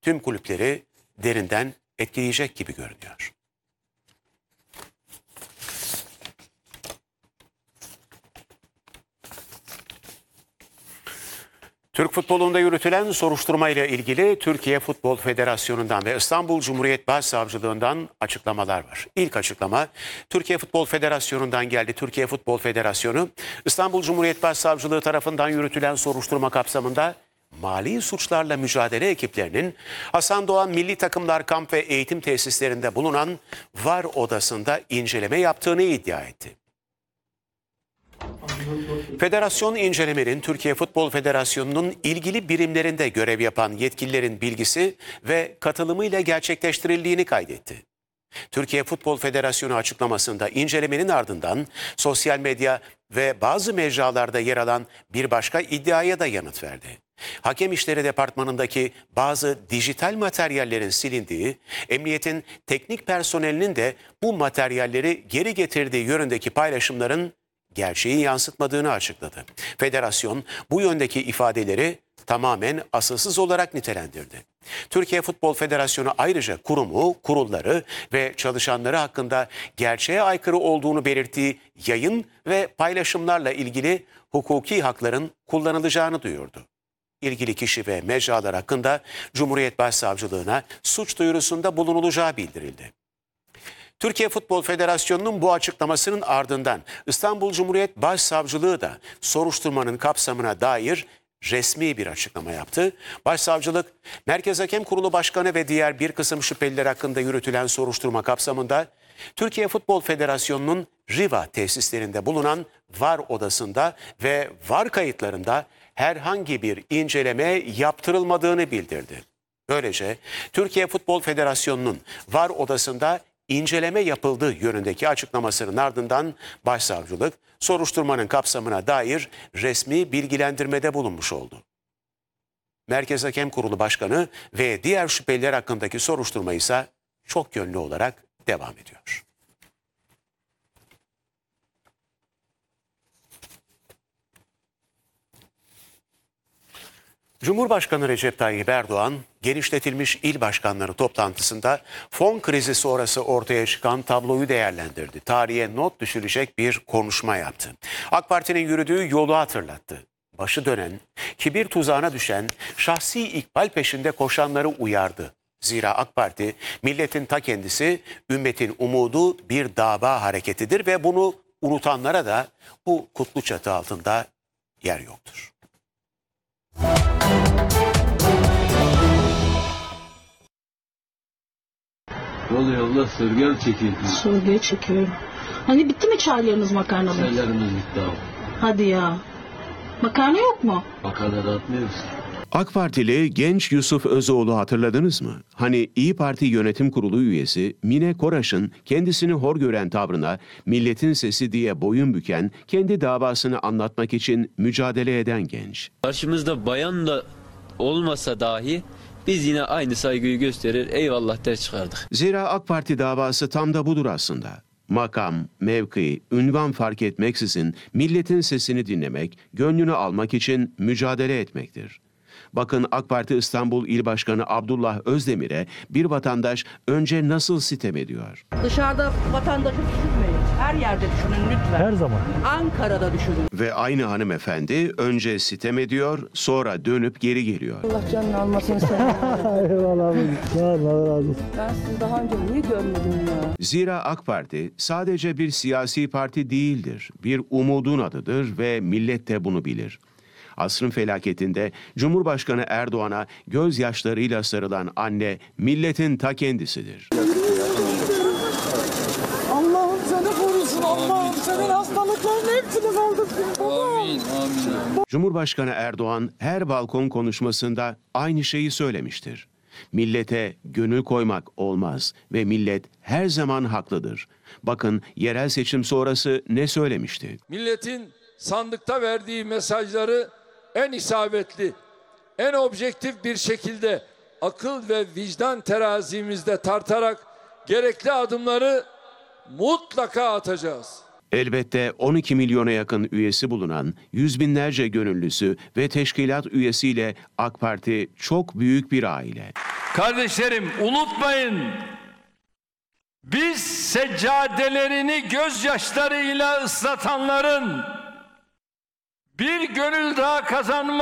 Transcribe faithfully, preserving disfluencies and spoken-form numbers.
tüm kulüpleri derinden etkileyecek gibi görünüyor. Türk futbolunda yürütülen soruşturma ile ilgili Türkiye Futbol Federasyonu'ndan ve İstanbul Cumhuriyet Başsavcılığı'ndan açıklamalar var. İlk açıklama Türkiye Futbol Federasyonu'ndan geldi. Türkiye Futbol Federasyonu, İstanbul Cumhuriyet Başsavcılığı tarafından yürütülen soruşturma kapsamında mali suçlarla mücadele ekiplerinin Hasan Doğan Milli Takımlar Kamp ve Eğitim Tesislerinde bulunan VAR odasında inceleme yaptığını iddia etti. Federasyon incelemenin Türkiye Futbol Federasyonu'nun ilgili birimlerinde görev yapan yetkililerin bilgisi ve katılımıyla gerçekleştirildiğini kaydetti. Türkiye Futbol Federasyonu açıklamasında incelemenin ardından sosyal medya ve bazı mecralarda yer alan bir başka iddiaya da yanıt verdi. Hakem İşleri Departmanı'ndaki bazı dijital materyallerin silindiği, emniyetin teknik personelinin de bu materyalleri geri getirdiği yönündeki paylaşımların gerçeği yansıtmadığını açıkladı. Federasyon bu yöndeki ifadeleri tamamen asılsız olarak nitelendirdi. Türkiye Futbol Federasyonu ayrıca kurumu, kurulları ve çalışanları hakkında gerçeğe aykırı olduğunu belirttiği yayın ve paylaşımlarla ilgili hukuki hakların kullanılacağını duyurdu. İlgili kişi ve mecralar hakkında Cumhuriyet Başsavcılığına suç duyurusunda bulunulacağı bildirildi. Türkiye Futbol Federasyonu'nun bu açıklamasının ardından İstanbul Cumhuriyet Başsavcılığı da soruşturmanın kapsamına dair resmi bir açıklama yaptı. Başsavcılık, Merkez Hakem Kurulu Başkanı ve diğer bir kısım şüpheliler hakkında yürütülen soruşturma kapsamında Türkiye Futbol Federasyonu'nun Riva tesislerinde bulunan VAR odasında ve VAR kayıtlarında herhangi bir inceleme yaptırılmadığını bildirdi. Böylece Türkiye Futbol Federasyonu'nun VAR odasında inceleme yapıldığı yönündeki açıklamasının ardından Başsavcılık soruşturmanın kapsamına dair resmi bilgilendirmede bulunmuş oldu. Merkez Hakem Kurulu Başkanı ve diğer şüpheliler hakkındaki soruşturma ise çok yönlü olarak devam ediyor. Cumhurbaşkanı Recep Tayyip Erdoğan, genişletilmiş il başkanları toplantısında fon krizi sonrası ortaya çıkan tabloyu değerlendirdi. Tarihe not düşülecek bir konuşma yaptı. AK Parti'nin yürüdüğü yolu hatırlattı. Başı dönen, kibir tuzağına düşen, şahsi ikbal peşinde koşanları uyardı. Zira AK Parti, milletin ta kendisi, ümmetin umudu bir dava hareketidir ve bunu unutanlara da bu kutlu çatı altında yer yoktur. Yol yolda sörgel çekildi. Sörgel çekiyorum. Hani bitti mi çaylarınız, makarnamız? Çaylarımız bitti abi. Hadi ya. Makarna yok mu? Makarna da atmıyoruz. AK Partili genç Yusuf Özoğlu hatırladınız mı? Hani İyi Parti Yönetim Kurulu üyesi Mine Koraş'ın kendisini hor gören tavrına milletin sesi diye boyun büken, kendi davasını anlatmak için mücadele eden genç. Karşımızda bayan da olmasa dahi biz yine aynı saygıyı gösterir, eyvallah der çıkardık. Zira AK Parti davası tam da budur aslında. Makam, mevki, ünvan fark etmeksizin milletin sesini dinlemek, gönlünü almak için mücadele etmektir. Bakın AK Parti İstanbul İl Başkanı Abdullah Özdemir'e bir vatandaş önce nasıl sitem ediyor? Dışarıda vatandaşı düşünmeyin. Her yerde düşünün lütfen. Her zaman. Ankara'da düşünün. Ve aynı hanımefendi önce sitem ediyor, sonra dönüp geri geliyor. Allah canını almasın seni. Eyvallah abi. Allah razı olsun. Ben sizi daha önce niye görmedim ya? Zira AK Parti sadece bir siyasi parti değildir. Bir umudun adıdır ve millet de bunu bilir. Asrın felaketinde Cumhurbaşkanı Erdoğan'a gözyaşlarıyla sarılan anne milletin ta kendisidir. Allah'ım seni korusun, Allah'ım senin hastalıkların hepsini kaldırsın. Amin, amin. Cumhurbaşkanı Erdoğan her balkon konuşmasında aynı şeyi söylemiştir. Millete gönül koymak olmaz ve millet her zaman haklıdır. Bakın yerel seçim sonrası ne söylemişti? Milletin sandıkta verdiği mesajları en isabetli, en objektif bir şekilde akıl ve vicdan terazimizde tartarak gerekli adımları mutlaka atacağız. Elbette on iki milyona yakın üyesi bulunan yüz binlerce gönüllüsü ve teşkilat üyesiyle AK Parti çok büyük bir aile. Kardeşlerim unutmayın. Biz seccadelerini gözyaşlarıyla ıslatanların bir gönül daha kazanma